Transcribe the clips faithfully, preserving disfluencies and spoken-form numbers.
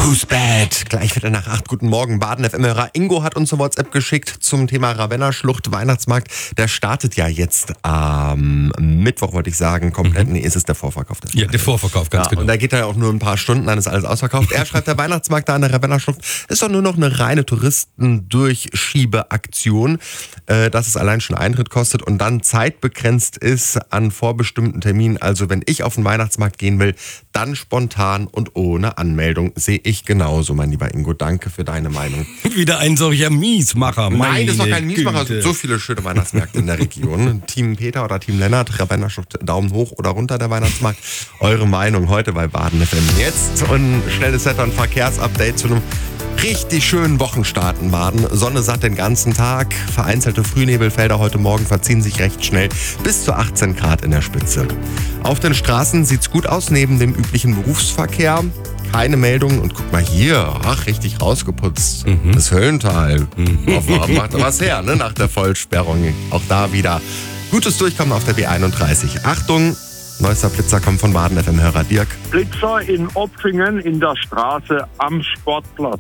Who's bad? Gleich wieder nach acht. Guten Morgen, Baden F M-Hörer. Ingo hat uns eine WhatsApp geschickt zum Thema Ravenna-Schlucht Weihnachtsmarkt. Der startet ja jetzt am Mittwoch, wollte ich sagen, komplett. Mhm. Nee, ist es der Vorverkauf. Das ja, der Vorverkauf, ganz ja, genau. Und da geht er ja auch nur ein paar Stunden, dann ist alles ausverkauft. Er schreibt, der Weihnachtsmarkt da an der Ravenna-Schlucht ist doch nur noch eine reine Touristendurchschiebeaktion, äh, dass es allein schon Eintritt kostet und dann zeitbegrenzt ist an vorbestimmten Terminen. Also wenn ich auf den Weihnachtsmarkt gehen will, dann spontan und ohne Anmeldung. Sehe ich genauso, mein lieber Ingo. Danke für deine Meinung. Wieder ein solcher Miesmacher. Nein, das ist doch kein Miesmacher. Es Güte. gibt so viele schöne Weihnachtsmärkte in der Region. Team Peter oder Team Lennart, Ravenna-Schlucht, Daumen hoch oder runter der Weihnachtsmarkt. Eure Meinung heute bei Baden F M. Jetzt ein schnelles Wetter- und Verkehrsupdate zu einem richtig schönen Wochenstart in Baden. Sonne satt den ganzen Tag. Vereinzelte Frühnebelfelder heute Morgen verziehen sich recht schnell. Bis zu achtzehn Grad in der Spitze. Auf den Straßen sieht's gut aus, neben dem üblichen Berufsverkehr. Keine Meldungen. Und guck mal hier, ach, richtig rausgeputzt. Mhm. Das Höllental. Mhm. Macht was her, ne, nach der Vollsperrung. Auch da wieder gutes Durchkommen auf der B einunddreißig. Achtung! Neuester Blitzer kommt von Baden F M-Hörer Dirk. Blitzer in Opfingen in der Straße am Sportplatz.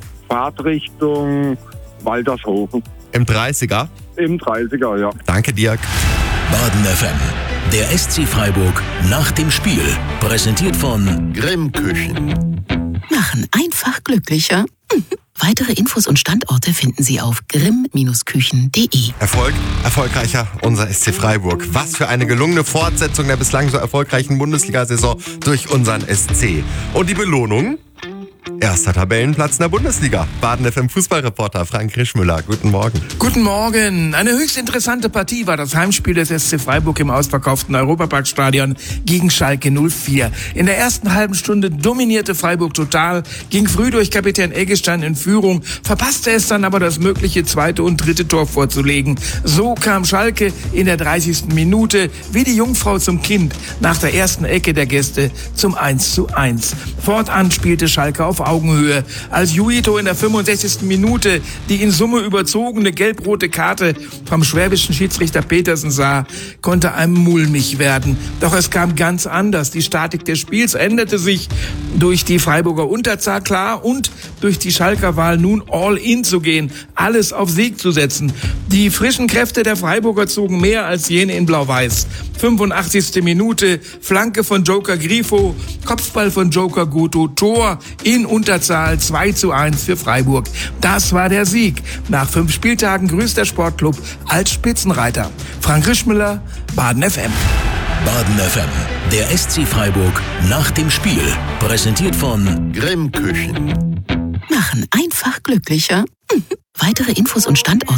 Fahrtrichtung Waltershofen. Im dreißiger? Im dreißiger, ja. Danke, Dirk. Baden F M. Der S C Freiburg nach dem Spiel. Präsentiert von Grimm Küchen. Machen einfach glücklicher. Weitere Infos und Standorte finden Sie auf grimm Küchen punkt de. Erfolg, erfolgreicher unser S C Freiburg. Was für eine gelungene Fortsetzung der bislang so erfolgreichen Bundesliga-Saison durch unseren S C. Und die Belohnung? Erster Tabellenplatz in der Bundesliga. Baden F M Fußballreporter Frank Rischmüller. Guten Morgen. Guten Morgen. Eine höchst interessante Partie war das Heimspiel des S C Freiburg im ausverkauften Europaparkstadion gegen Schalke null vier. In der ersten halben Stunde dominierte Freiburg total, ging früh durch Kapitän Eggestein in Führung, verpasste es dann aber, das mögliche zweite und dritte Tor vorzulegen. So kam Schalke in der dreißigsten Minute wie die Jungfrau zum Kind nach der ersten Ecke der Gäste zum eins zu eins. Fortan spielte Schalke auf Augenhöhe. Als Juito in der fünfundsechzigsten Minute die in Summe überzogene gelb-rote Karte vom schwäbischen Schiedsrichter Petersen sah, konnte einem mulmig werden. Doch es kam ganz anders. Die Statik des Spiels änderte sich durch die Freiburger Unterzahl klar und durch die Schalker Wahl, nun all in zu gehen, alles auf Sieg zu setzen. Die frischen Kräfte der Freiburger zogen mehr als jene in Blau-Weiß. fünfundachtzigste Minute, Flanke von Joker Grifo, Kopfball von Joker Guto, Tor in Unterzahl zwei zu eins für Freiburg. Das war der Sieg. Nach fünf Spieltagen grüßt der Sportclub als Spitzenreiter. Frank Rischmüller, Baden F M. Baden F M. Der S C Freiburg nach dem Spiel. Präsentiert von Grimm Küchen. Machen einfach glücklicher. Weitere Infos und Standorte